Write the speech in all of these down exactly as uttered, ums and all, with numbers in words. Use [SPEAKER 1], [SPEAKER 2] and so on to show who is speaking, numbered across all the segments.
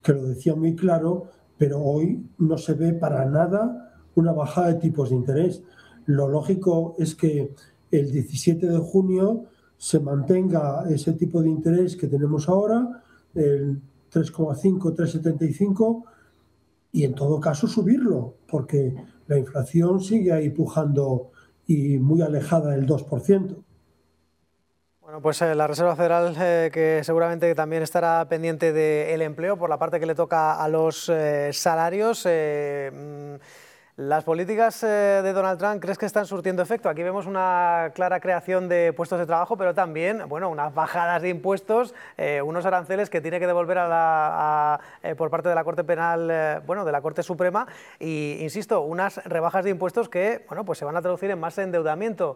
[SPEAKER 1] que lo decía muy claro, pero hoy no se ve para nada una bajada de tipos de interés. Lo lógico es que el diecisiete de junio se mantenga ese tipo de interés que tenemos ahora, el tres coma cinco, tres coma setenta y cinco, y en todo caso subirlo, porque la inflación sigue ahí pujando y muy alejada del dos por ciento.
[SPEAKER 2] Bueno, pues eh, la Reserva Federal, eh, que seguramente también estará pendiente del empleo por la parte que le toca a los eh, salarios. Eh, mm, ¿Las políticas eh, de Donald Trump crees que están surtiendo efecto? Aquí vemos una clara creación de puestos de trabajo, pero también, bueno, unas bajadas de impuestos, eh, unos aranceles que tiene que devolver a la, a, eh, por parte de la Corte Penal, eh, bueno, de la Corte Suprema, y insisto, unas rebajas de impuestos que, bueno, pues se van a traducir en más endeudamiento.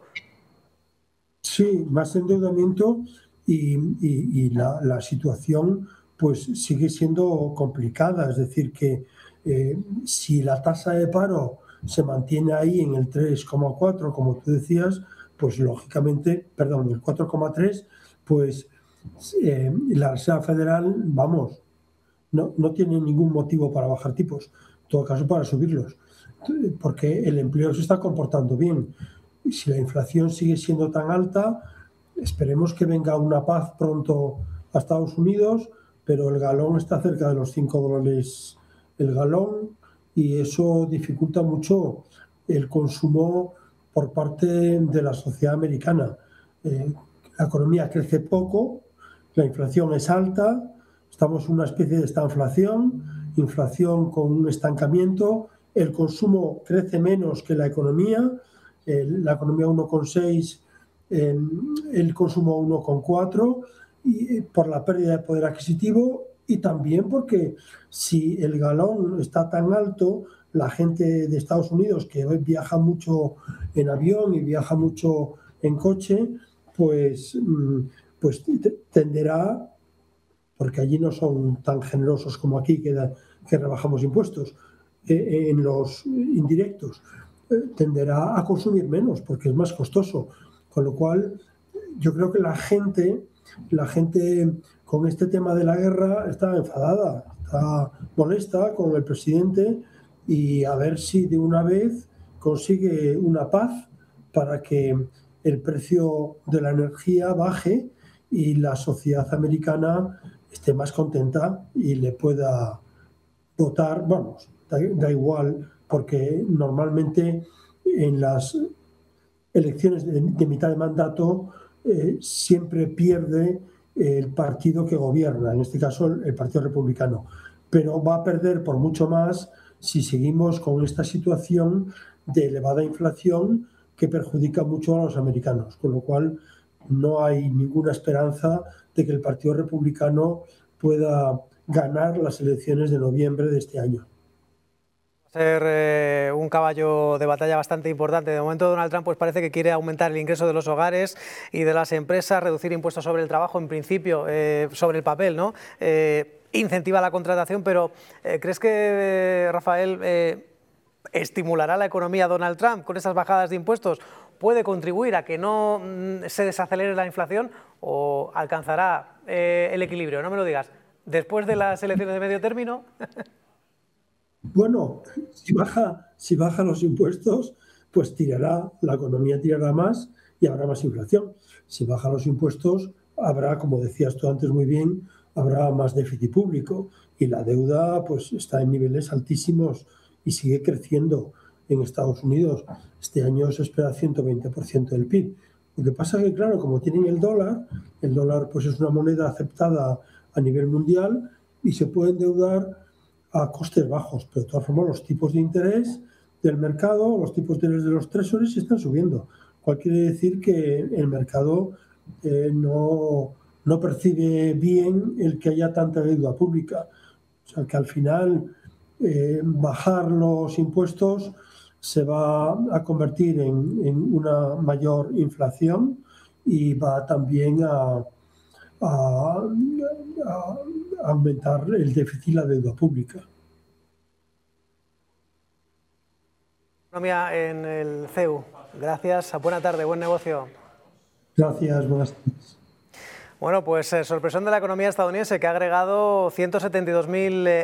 [SPEAKER 1] Sí, más endeudamiento y, y, y la, la situación pues sigue siendo complicada. Es decir, que eh, si la tasa de paro se mantiene ahí en el tres coma cuatro, como tú decías, pues lógicamente, perdón, el cuatro coma tres, pues eh, la Reserva Federal, vamos, no, no tiene ningún motivo para bajar tipos, en todo caso para subirlos, porque el empleo se está comportando bien. Y si la inflación sigue siendo tan alta, esperemos que venga una paz pronto a Estados Unidos, pero el galón está cerca de los cinco dólares el galón y eso dificulta mucho el consumo por parte de la sociedad americana. Eh, la economía crece poco, la inflación es alta, estamos en una especie de estanflación, inflación con un estancamiento, el consumo crece menos que la economía, eh, la economía uno coma seis, eh, el consumo uno coma cuatro, y, eh, por la pérdida de poder adquisitivo y también porque si el galón está tan alto, la gente de Estados Unidos que viaja mucho en avión y viaja mucho en coche, pues, pues tenderá, porque allí no son tan generosos como aquí que, da, que rebajamos impuestos, eh, en los indirectos, eh, tenderá a consumir menos porque es más costoso. Con lo cual, yo creo que la gente, la gente con este tema de la guerra está enfadada, está molesta con el presidente y a ver si de una vez consigue una paz para que el precio de la energía baje y la sociedad americana esté más contenta y le pueda votar, vamos, da, da igual, porque normalmente en las elecciones de, de mitad de mandato eh, siempre pierde el partido que gobierna, en este caso el, el Partido Republicano, pero va a perder por mucho más si seguimos con esta situación de elevada inflación que perjudica mucho a los americanos, con lo cual no hay ninguna esperanza de que el Partido Republicano pueda ganar las elecciones de noviembre de este año.
[SPEAKER 2] Ser eh, un caballo de batalla bastante importante. De momento Donald Trump pues parece que quiere aumentar el ingreso de los hogares y de las empresas, reducir impuestos sobre el trabajo, en principio, eh, sobre el papel, ¿no? Eh, incentiva la contratación, pero eh, ¿crees que, eh, Rafael, eh, estimulará la economía Donald Trump con esas bajadas de impuestos? ¿Puede contribuir a que no mm, se desacelere la inflación o alcanzará eh, el equilibrio? No me lo digas. ¿Después de las elecciones de medio término?
[SPEAKER 1] Bueno, si baja, si baja los impuestos, pues tirará, la economía tirará más y habrá más inflación. Si baja los impuestos, habrá, como decías tú antes muy bien, habrá más déficit público y la deuda pues está en niveles altísimos y sigue creciendo en Estados Unidos. Este año se espera ciento veinte por ciento del P I B. Lo que pasa es que, claro, como tienen el dólar, el dólar pues es una moneda aceptada a nivel mundial y se puede endeudar a costes bajos, pero de todas formas los tipos de interés del mercado, los tipos de interés de los treasuries están subiendo. Cual quiere decir que el mercado eh, no, no percibe bien el que haya tanta deuda pública. O sea que al final eh, bajar los impuestos se va a convertir en, en una mayor inflación y va también a, a, a aumentar el déficit y la deuda pública.
[SPEAKER 2] Economía en el C E U. Gracias, buena tarde, buen negocio.
[SPEAKER 1] Gracias, buenas tardes.
[SPEAKER 2] Bueno, pues eh, sorpresón de la economía estadounidense, que ha agregado ciento setenta y dos mil